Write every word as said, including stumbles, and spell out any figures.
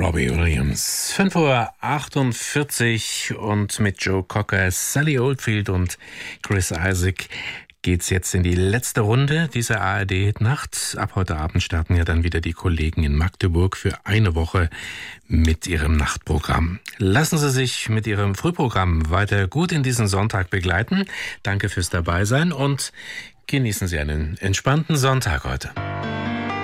Robbie Williams. fünf Uhr achtundvierzig und mit Joe Cocker, Sally Oldfield und Chris Isaak geht's jetzt in die letzte Runde dieser A R D-Nacht. Ab heute Abend starten ja dann wieder die Kollegen in Magdeburg für eine Woche mit ihrem Nachtprogramm. Lassen Sie sich mit Ihrem Frühprogramm weiter gut in diesen Sonntag begleiten. Danke fürs Dabeisein und genießen Sie einen entspannten Sonntag heute.